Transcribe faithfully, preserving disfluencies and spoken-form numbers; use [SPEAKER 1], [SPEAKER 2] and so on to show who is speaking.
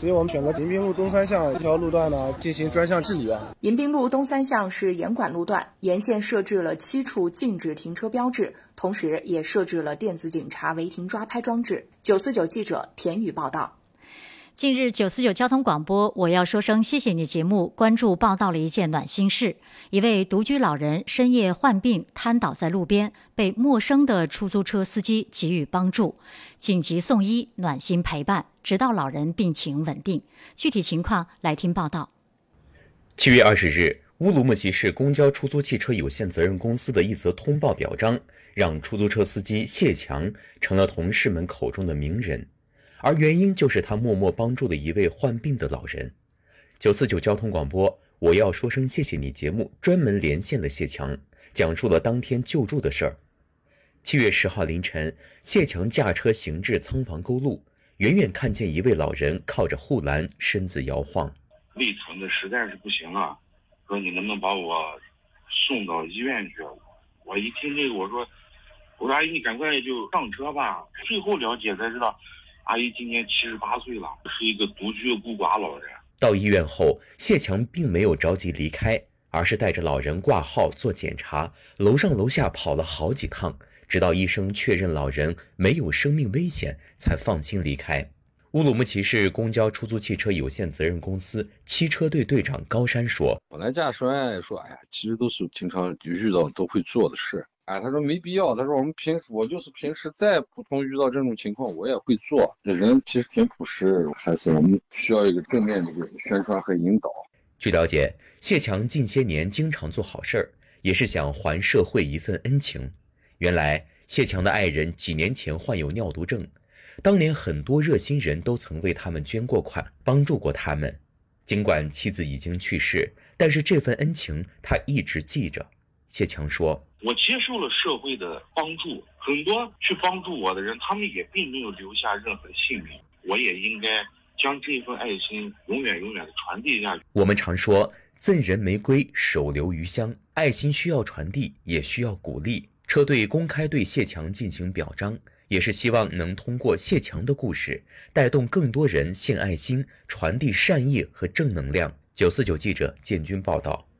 [SPEAKER 1] 所以我们选择迎宾路东三巷一条路段呢进行专项治理啊。
[SPEAKER 2] 迎宾路东三巷是严管路段，沿线设置了七处禁止停车标志，同时也设置了电子警察违停抓拍装置。九四九记者田宇报道。
[SPEAKER 3] 近日九四九交通广播我要说声谢谢你节目关注报道了一件暖心事，一位独居老人深夜患病瘫倒在路边，被陌生的出租车司机给予帮助，紧急送医，暖心陪伴，直到老人病情稳定。具体情况来听报道。
[SPEAKER 4] 七月二十日，乌鲁木齐市公交出租汽车有限责任公司的一则通报表彰，让出租车司机谢强成了同事们口中的名人，而原因就是他默默帮助了一位患病的老人。九四九交通广播我要说声谢谢你节目专门连线了谢强，讲述了当天救助的事儿。七月十号凌晨，谢强驾车行至仓房沟路，远远看见一位老人靠着护栏，身子摇晃，
[SPEAKER 5] 胃疼的实在是不行了，说你能不能把我送到医院去？我一听这个，我说我说阿姨你赶快就上车吧。最后了解才知道，阿姨今年七十八岁了，是一个独居孤寡老人。
[SPEAKER 4] 到医院后，谢强并没有着急离开，而是带着老人挂号做检查，楼上楼下跑了好几趟，直到医生确认老人没有生命危险，才放心离开。乌鲁木齐市公交出租汽车有限责任公司七车队队长高山说：“
[SPEAKER 6] 本来驾驶员说，哎呀，其实都是经常遇到都会做的事。哎，他说没必要，他说我们平时我就是平时再普通遇到这种情况我也会做。这人其实挺朴实，还是我们需要一个正面的一个宣传和引导。”
[SPEAKER 4] 据了解，谢强近些年经常做好事儿，也是想还社会一份恩情。原来，谢强的爱人几年前患有尿毒症。当年很多热心人都曾为他们捐过款，帮助过他们。尽管妻子已经去世，但是这份恩情他一直记着。谢强说：“
[SPEAKER 5] 我接受了社会的帮助，很多去帮助我的人，他们也并没有留下任何的姓名，我也应该将这份爱心永远永远的传递下去。”
[SPEAKER 4] 我们常说赠人玫瑰，手留余香，爱心需要传递，也需要鼓励。车队公开对谢强进行表彰，也是希望能通过谢强的故事，带动更多人献爱心，传递善意和正能量。九四九记者建军报道。